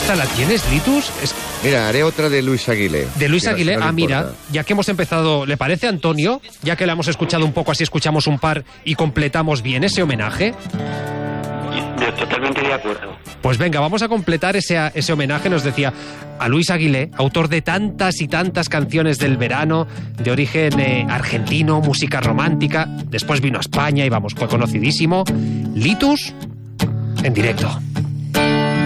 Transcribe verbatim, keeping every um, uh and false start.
¿Esta la tienes, Litus? Es... Mira, haré otra de Luis Aguilé. De Luis Aguilé, no ah, mira, importa. ya que hemos empezado, ¿le parece, Antonio? Ya que la hemos escuchado un poco, así escuchamos un par y completamos bien ese homenaje. Yo totalmente de acuerdo. Pues venga, vamos a completar ese, ese homenaje, nos decía, a Luis Aguilé, autor de tantas y tantas canciones del verano, de origen eh, argentino, música romántica, después vino a España y vamos, fue conocidísimo. Litus, en directo.